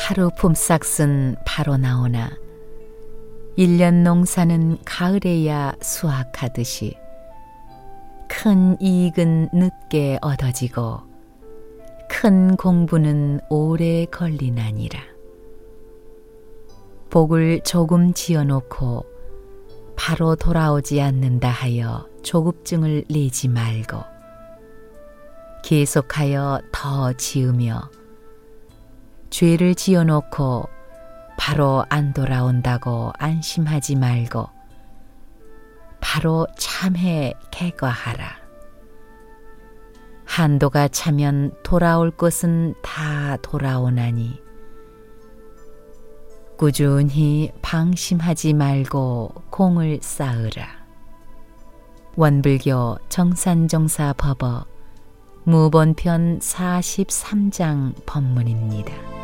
하루 품삯은 바로 나오나 1년 농사는 가을에야 수확하듯이 큰 이익은 늦게 얻어지고 큰 공부는 오래 걸리나니라. 복을 조금 지어놓고 바로 돌아오지 않는다 하여 조급증을 내지 말고 계속하여 더 지으며 죄를 지어놓고 바로 안 돌아온다고 안심하지 말고 바로 참해 개과하라. 한도가 차면 돌아올 것은 다 돌아오나니 꾸준히 방심하지 말고 공을 쌓으라. 원불교 정산정사 법어 무본편 43장 법문입니다.